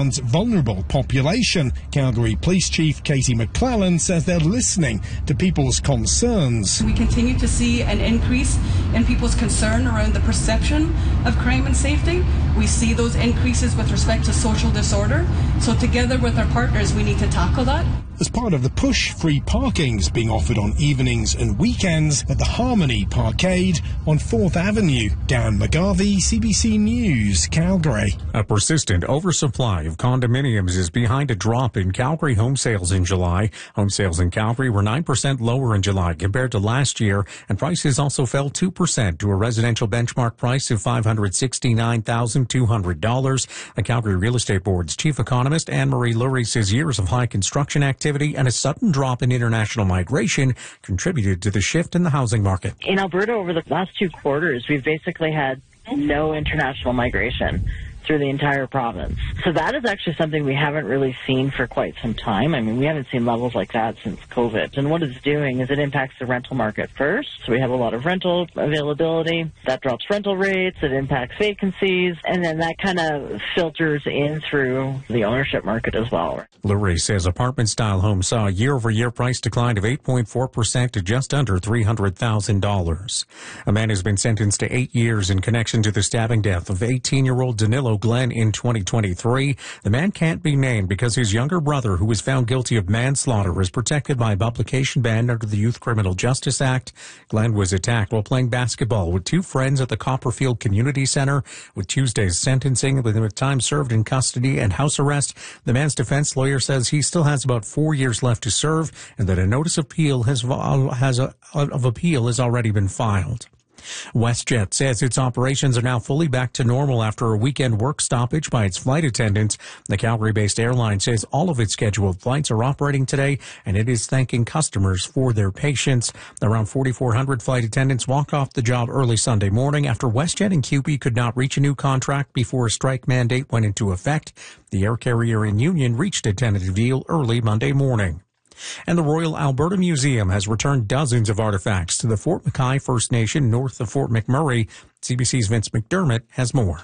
town's vulnerable population. Calgary Police Chief Katie McClellan says they're listening to people's concerns. We continue to see an increase in people's concern around the perception of crime and safety. We see those increases with respect to social disorder. So together with our partners, we need to tackle that. As part of the push, free parking's being offered on evenings and weekends at the Harmony Parkade on 4th Avenue. Dan McGarvey, CBC News, Calgary. A persistent oversupply of condominiums is behind a drop in Calgary home sales in July. Home sales in Calgary were 9% lower in July compared to last year, and prices also fell 2% to a residential benchmark price of $569,200. The Calgary Real Estate Board's chief economist, Anne-Marie Lurie, says years of high construction activity and a sudden drop in international migration contributed to the shift in the housing market. In Alberta, over the last 2 quarters, we've basically had no international migration through the entire province. So that is actually something we haven't really seen for quite some time. I mean, we haven't seen levels like that since COVID. And what it's doing is it impacts the rental market first. So we have a lot of rental availability. That drops rental rates. It impacts vacancies. And then that kind of filters in through the ownership market as well. Lurie says apartment-style homes saw a year-over-year price decline of 8.4% to just under $300,000. A man has been sentenced to 8 years in connection to the stabbing death of 18-year-old Danilo Glenn in 2023. The man can't be named because his younger brother, who was found guilty of manslaughter, is protected by a publication ban under the Youth Criminal Justice Act. Glenn was attacked while playing basketball with 2 friends at the Copperfield Community Center. With Tuesday's sentencing, with time served in custody and house arrest, the man's defense lawyer says he still has about 4 years left to serve and that a notice of appeal has already been filed. WestJet says its operations are now fully back to normal after a weekend work stoppage by its flight attendants. The Calgary-based airline says all of its scheduled flights are operating today, and it is thanking customers for their patience. Around 4,400 flight attendants walked off the job early Sunday morning after WestJet and QP could not reach a new contract before a strike mandate went into effect. The air carrier and union reached a tentative deal early Monday morning. And the Royal Alberta Museum has returned dozens of artifacts to the Fort McKay First Nation north of Fort McMurray. CBC's Vince McDermott has more.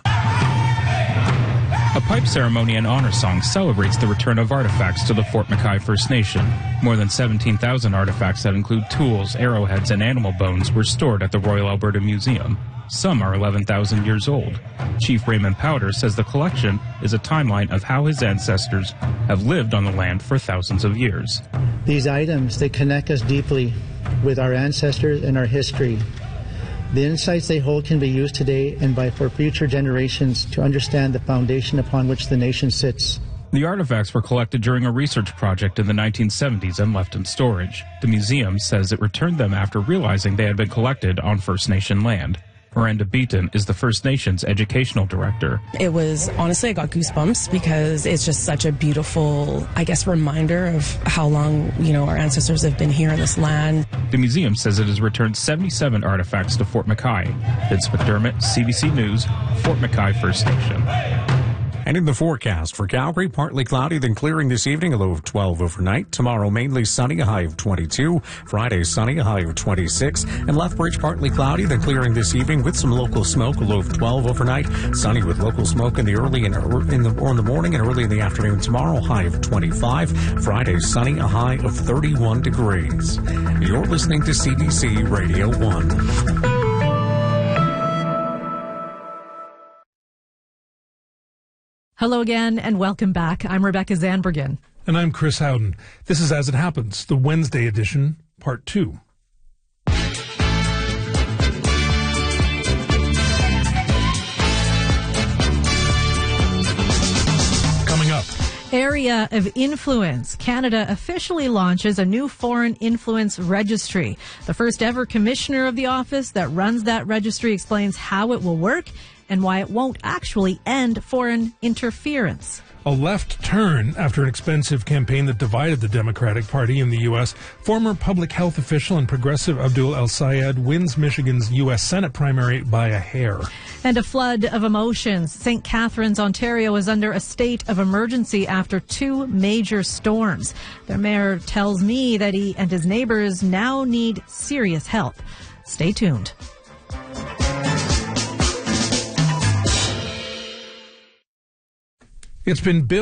A pipe ceremony and honor song celebrates the return of artifacts to the Fort McKay First Nation. More than 17,000 artifacts that include tools, arrowheads, and animal bones were stored at the Royal Alberta Museum. Some are 11,000 years old. Chief Raymond Powder says the collection is a timeline of how his ancestors have lived on the land for thousands of years. These items, they connect us deeply with our ancestors and our history. The insights they hold can be used today and for future generations to understand the foundation upon which the nation sits. The artifacts were collected during a research project in the 1970s and left in storage. The museum says it returned them after realizing they had been collected on First Nation land. Miranda Beaton is the First Nations educational director. It was, honestly, I got goosebumps because it's just such a beautiful, reminder of how long, our ancestors have been here in this land. The museum says it has returned 77 artifacts to Fort McKay. Vince McDermott, CBC News, Fort McKay First Nation. And in the forecast for Calgary, partly cloudy, then clearing this evening, a low of 12 overnight. Tomorrow, mainly sunny, a high of 22. Friday, sunny, a high of 26. And Lethbridge, partly cloudy, then clearing this evening with some local smoke, a low of 12 overnight. Sunny with local smoke in the morning and early in the afternoon tomorrow, high of 25. Friday, sunny, a high of 31 degrees. You're listening to CBC Radio 1. Hello again and welcome back. I'm Rebecca Zandbergen. And I'm Chris Howden. This is As It Happens, the Wednesday edition, Part 2. Coming up. Area of influence. Canada officially launches a new foreign influence registry. The first ever commissioner of the office that runs that registry explains how it will work and why it won't actually end foreign interference. A left turn after an expensive campaign that divided the Democratic Party in the U.S. Former public health official and progressive Abdul El-Sayed wins Michigan's U.S. Senate primary by a hair. And a flood of emotions. St. Catharines, Ontario is under a state of emergency after 2 major storms. Their mayor tells me that he and his neighbors now need serious help. Stay tuned. It's been built